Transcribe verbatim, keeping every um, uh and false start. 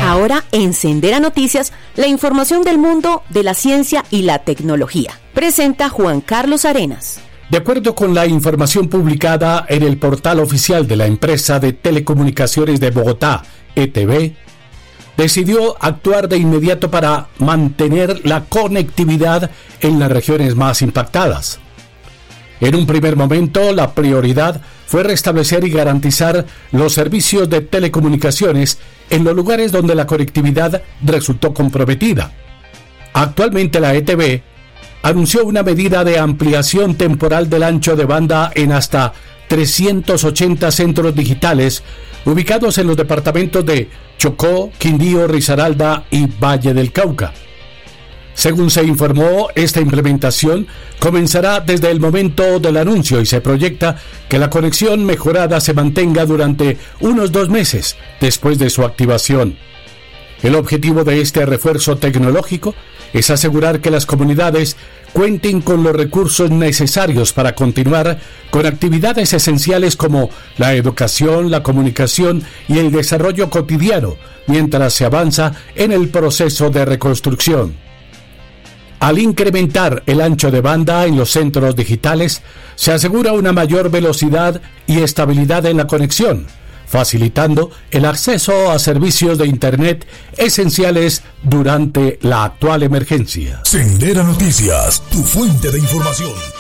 Ahora en Sendera Noticias, la información del mundo de la ciencia y la tecnología. Presenta Juan Carlos Arenas. De acuerdo con la información publicada en el portal oficial de la empresa de telecomunicaciones de Bogotá, E T B, decidió actuar de inmediato para mantener la conectividad en las regiones más impactadas. En un primer momento, la prioridad fue restablecer y garantizar los servicios de telecomunicaciones en los lugares donde la conectividad resultó comprometida. Actualmente la E T B anunció una medida de ampliación temporal del ancho de banda en hasta trescientos ochenta centros digitales ubicados en los departamentos de Chocó, Quindío, Risaralda y Valle del Cauca. Según se informó, esta implementación comenzará desde el momento del anuncio y se proyecta que la conexión mejorada se mantenga durante unos dos meses después de su activación. El objetivo de este refuerzo tecnológico es asegurar que las comunidades cuenten con los recursos necesarios para continuar con actividades esenciales como la educación, la comunicación y el desarrollo cotidiano, mientras se avanza en el proceso de reconstrucción. Al incrementar el ancho de banda en los centros digitales, se asegura una mayor velocidad y estabilidad en la conexión, facilitando el acceso a servicios de Internet esenciales durante la actual emergencia. Sendera Noticias, tu fuente de información.